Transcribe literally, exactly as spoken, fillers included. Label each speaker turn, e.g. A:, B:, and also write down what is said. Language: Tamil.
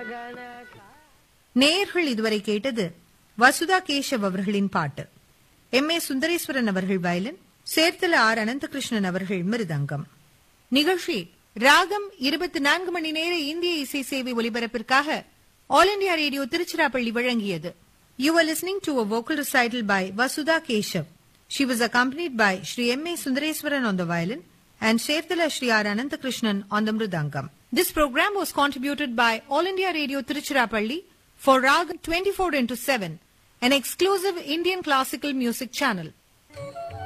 A: நேயர்கள் இதுவரை கேட்டது வசுதா கேஷவ் அவர்களின் பாட்டு. எம் ஏ சுந்தரேஸ்வரன் அவர்கள் வயலின், சேர்த்தல ஆர் அனந்தகிருஷ்ணன் அவர்கள் மிருதங்கம். நிகழ்ச்சி ராகம் இருபத்தி நான்கு மணி நேர இந்திய இசை சேவை ஒலிபரப்பிற்காக ஆல் இண்டியா ரேடியோ திருச்சிராப்பள்ளி வழங்கியது. You were listening to a vocal recital by Vasudha Keshav. She was accompanied by Shri M A Sundareswaran on the violin and Serthala Shri R Ananthakrishnan on the mridangam. This program was contributed by All India Radio Tiruchirappalli for Ragam twenty-four into seven, an exclusive Indian classical music channel.